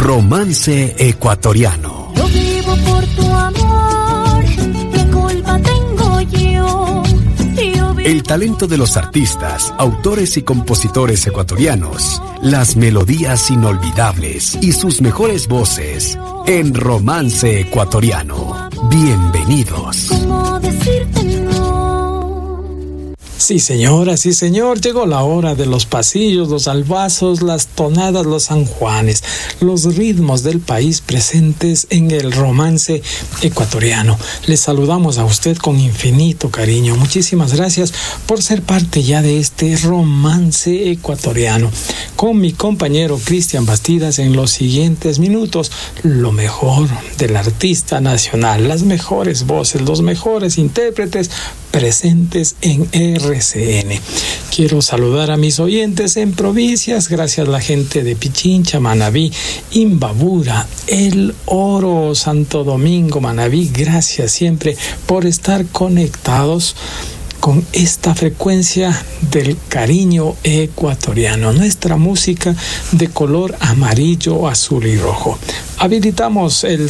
Romance Ecuatoriano. Yo vivo por tu amor, ¿qué culpa tengo yo? El talento de los artistas, autores y compositores ecuatorianos, las melodías inolvidables y sus mejores voces en Romance Ecuatoriano. Bienvenidos. ¿Cómo decirte no? Sí, señora, sí, señor, llegó la hora de los pasillos, los albazos, las tonadas, los sanjuanes, los ritmos del país presentes en el romance ecuatoriano. Les saludamos a usted con infinito cariño. Muchísimas gracias por ser parte ya de este romance ecuatoriano. Con mi compañero Cristian Bastidas en los siguientes minutos, lo mejor del artista nacional, las mejores voces, los mejores intérpretes presentes en RCN. Quiero saludar a mis oyentes en provincias, gracias a la gente de Pichincha, Manabí, Imbabura, El Oro, Santo Domingo, Manabí. Gracias siempre por estar conectados con esta frecuencia del cariño ecuatoriano, nuestra música de color amarillo, azul y rojo. Habilitamos el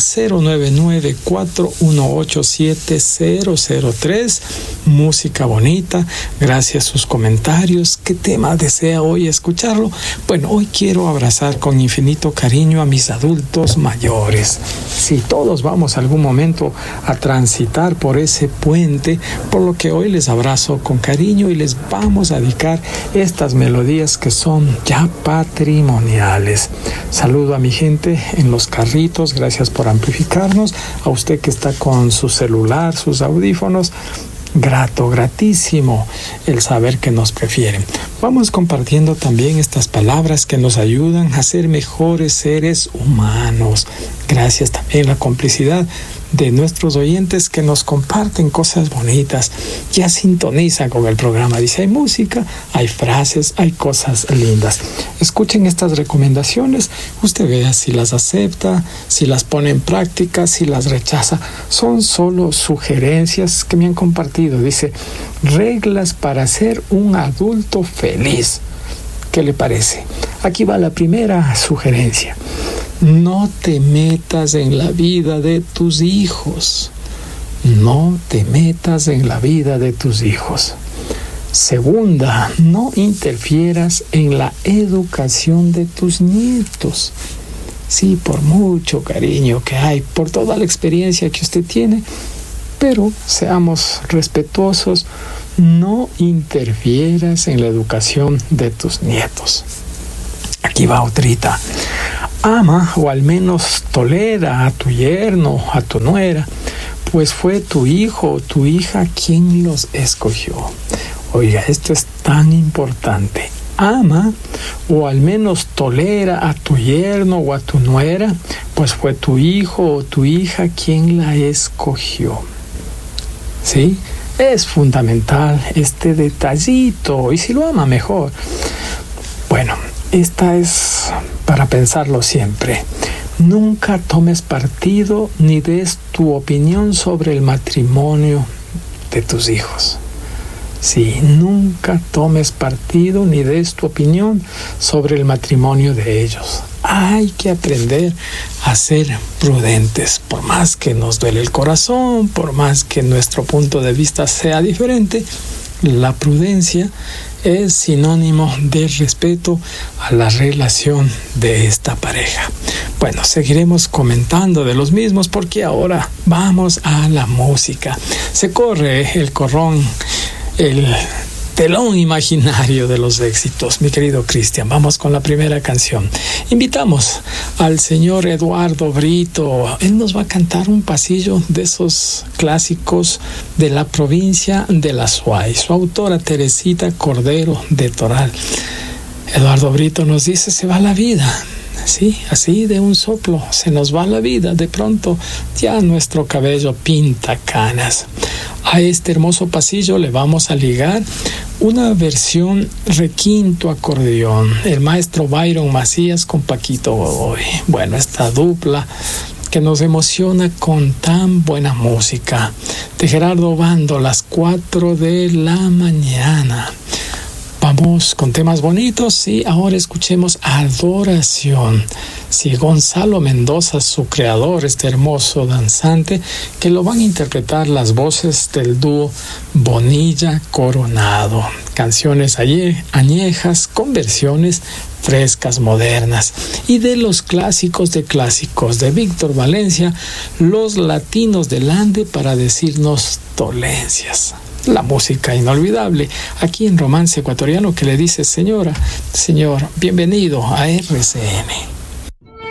099-418-7003, música bonita, gracias a sus comentarios. ¿Qué tema desea hoy escucharlo? Bueno, hoy quiero abrazar con infinito cariño a mis adultos mayores. Si todos vamos algún momento a transitar por ese puente, por lo que hoy les abrazo con cariño y les vamos a dedicar estas melodías que son ya patrimoniales. Saludo a mi gente en los carritos, gracias por amplificarnos. A usted que está con su celular, sus audífonos, gratísimo el saber que nos prefieren. Vamos compartiendo también estas palabras que nos ayudan a ser mejores seres humanos. Gracias también a la complicidad de nuestros oyentes que nos comparten cosas bonitas, ya sintonizan con el programa. Dice, hay música, hay frases, hay cosas lindas. Escuchen estas recomendaciones, usted vea si las acepta, si las pone en práctica, si las rechaza. Son solo sugerencias que me han compartido. Dice, reglas para ser un adulto feliz. ¿Qué le parece? Aquí va la primera sugerencia. No te metas en la vida de tus hijos. No te metas en la vida de tus hijos. Segunda, no interfieras en la educación de tus nietos. Sí, por mucho cariño que hay, por toda la experiencia que usted tiene, pero seamos respetuosos. No interfieras en la educación de tus nietos. Aquí va otrita. Ama o al menos tolera a tu yerno, a tu nuera, pues fue tu hijo o tu hija quien los escogió. Oiga, esto es tan importante. Ama o al menos tolera a tu yerno o a tu nuera, pues fue tu hijo o tu hija quien la escogió. ¿Sí? Es fundamental este detallito, y si lo ama mejor. Bueno, esta es para pensarlo siempre. Nunca tomes partido ni des tu opinión sobre el matrimonio de tus hijos. Sí, nunca tomes partido ni des tu opinión sobre el matrimonio de ellos. Hay que aprender a ser prudentes, por más que nos duele el corazón, por más que nuestro punto de vista sea diferente. La prudencia es sinónimo de respeto a la relación de esta pareja. Bueno, seguiremos comentando de los mismos porque ahora vamos a la música. Se corre el corrón, el telón imaginario de los éxitos. Mi querido Cristian, vamos con la primera canción. Invitamos al señor Eduardo Brito. Él nos va a cantar un pasillo de esos clásicos de la provincia de La Suay. Su autora Teresita Cordero de Toral. Eduardo Brito nos dice, se va la vida. Sí, así de un soplo se nos va la vida. De pronto ya nuestro cabello pinta canas. A este hermoso pasillo le vamos a ligar una versión requinto acordeón. El maestro Byron Macías con Paquito Godoy. Bueno, esta dupla que nos emociona con tan buena música. De Gerardo Bando, las 4 de la mañana. Vamos con temas bonitos y ahora escuchemos Adoración. Sí, Gonzalo Mendoza, su creador, este hermoso danzante, que lo van a interpretar las voces del dúo Bonilla Coronado. Canciones añejas con versiones frescas, modernas. Y de los clásicos de Víctor Valencia, Los Latinos del Ande, para decirnos dolencias. La música inolvidable aquí en Romance Ecuatoriano, que le dice: señora, señor, bienvenido a RCN.